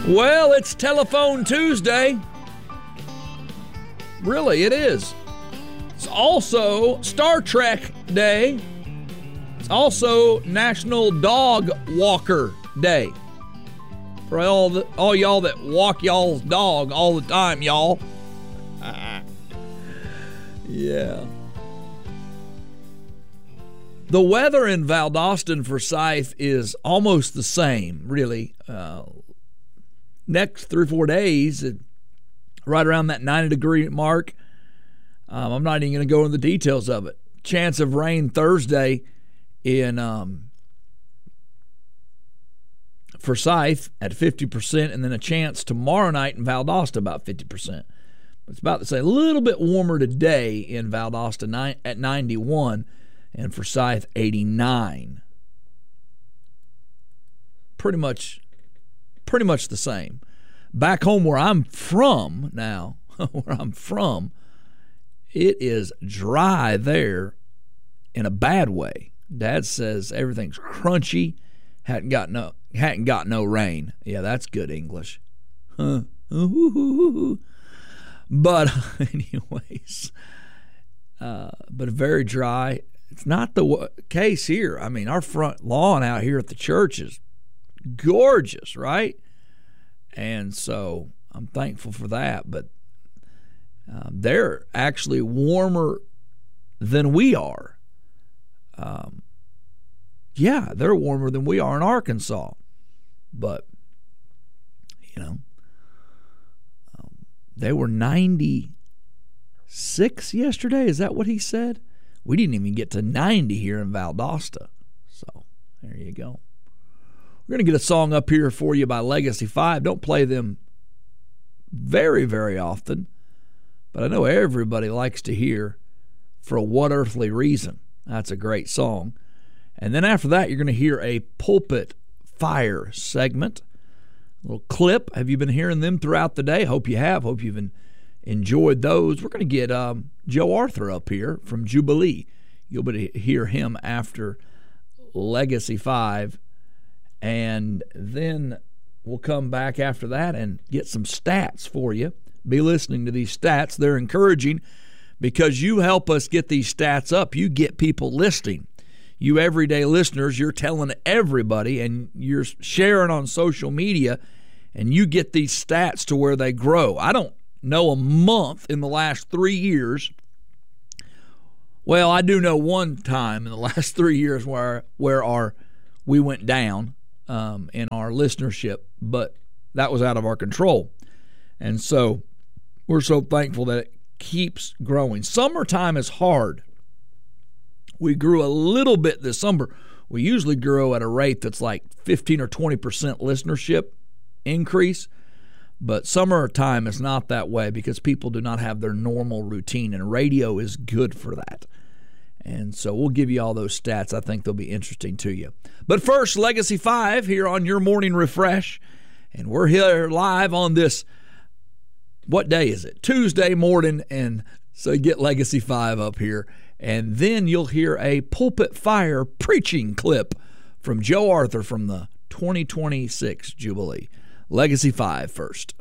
Well, it's Telephone Tuesday. Really, it is. It's also Star Trek Day. It's also National Dog Walker Day. For all y'all that walk y'all's dog all the time, y'all. Yeah. The weather in Valdosta and Forsyth is almost the same, really. Next 3 or 4 days, right around that 90-degree mark. I'm not even going to go into the details of it. Chance of rain Thursday in Forsyth at 50%, and then a chance tomorrow night in Valdosta about 50%. It's about to say a little bit warmer today in Valdosta at 91 and Forsyth 89. Pretty much the same. Back home where I'm from now, it is dry there in a bad way. Dad says everything's crunchy, hadn't got no rain. Yeah, that's good English. Huh. But anyways, but very dry. It's not the case here. I mean, our front lawn out here at the church is gorgeous, right? And so I'm thankful for that. But they're actually warmer than we are. Yeah, they're warmer than we are in Arkansas. But, they were 96 yesterday. Is that what he said? We didn't even get to 90 here in Valdosta. So there you go. We're going to get a song up here for you by Legacy 5. Don't play them very, very often, but I know everybody likes to hear For What Earthly Reason. That's a great song. And then after that, you're going to hear a Pulpit Fire segment, a little clip. Have you been hearing them throughout the day? Hope you have. Hope you've enjoyed those. We're going to get Joe Arthur up here from Jubilee. You'll be able to hear him after Legacy 5. And then we'll come back after that and get some stats for you. Be listening to these stats. They're encouraging because you help us get these stats up. You get people listening. You everyday listeners, you're telling everybody and you're sharing on social media, and you get these stats to where they grow. I don't know a month in the last 3 years. Well, I do know one time in the last 3 years where we went down in our listenership, but that was out of our control. And so we're so thankful that it keeps growing. Summertime is hard. We grew a little bit this summer. We usually grow at a rate that's like 15 or 20% listenership increase. But summertime is not that way because people do not have their normal routine, and radio is good for that. And so we'll give you all those stats. I think they'll be interesting to you. But first, Legacy 5 here on your Morning Refresh. And we're here live on this, what day is it? Tuesday morning. And so get Legacy 5 up here. And then you'll hear a Pulpit Fire preaching clip from Joe Arthur from the 2026 Jubilee. Legacy 5 first.